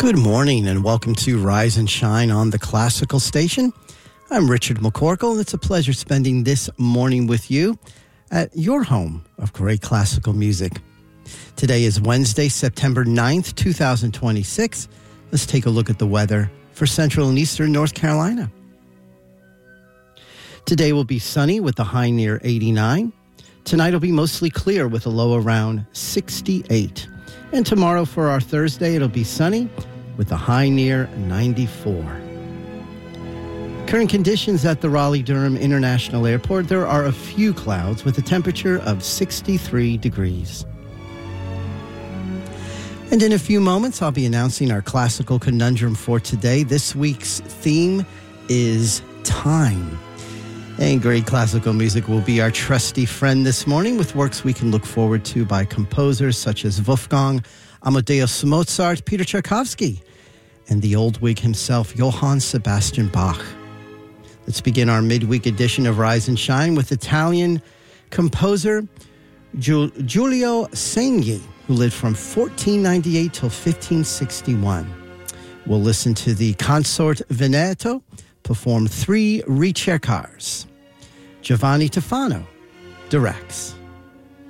Good morning and welcome to Rise and Shine on the Classical Station. I'm Richard McCorkle and it's a pleasure spending this morning with you at your home of great classical music. Today is Wednesday, September 9th, 2026. Let's take a look at the weather for central and eastern North Carolina. Today will be sunny with a high near 89. Tonight will be mostly clear with a low around 68. And tomorrow for our Thursday, it'll be sunny with a high near 94. Current conditions at the Raleigh-Durham International Airport, there are a few clouds with a temperature of 63 degrees. And in a few moments, I'll be announcing our classical conundrum for today. This week's theme is time. And great classical music will be our trusty friend this morning with works we can look forward to by composers such as Wolfgang Amadeus Mozart, Peter Tchaikovsky, and the old Whig himself, Johann Sebastian Bach. Let's begin our midweek edition of Rise and Shine with Italian composer Giulio Segni, who lived from 1498 till 1561. We'll listen to the Consort Veneto perform three ricercars. Giovanni Tofano directs.